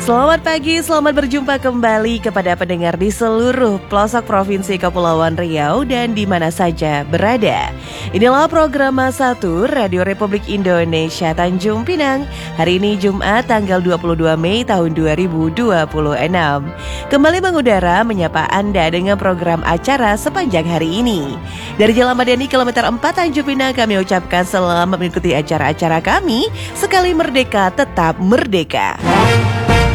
Selamat pagi, selamat berjumpa kembali kepada pendengar di seluruh pelosok Provinsi Kepulauan Riau dan di mana saja berada. Inilah program Masa 1 Radio Republik Indonesia Tanjung Pinang. Hari ini Jumat tanggal 22 Mei tahun 2026. Kembali mengudara menyapa Anda dengan program acara sepanjang hari ini. Dari Jalan Madani kilometer 4 Tanjung Pinang kami ucapkan selamat mengikuti acara-acara kami. Sekali merdeka, tetap merdeka.